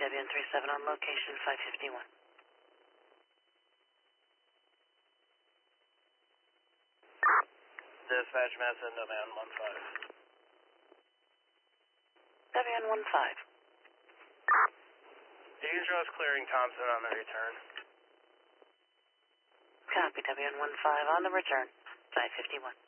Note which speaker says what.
Speaker 1: WN37 on location 551.
Speaker 2: Dispatch Mesa, WN15.
Speaker 1: WN15.
Speaker 2: Dangerous clearing Thompson on the return.
Speaker 1: Copy, WN15 on the return, 551.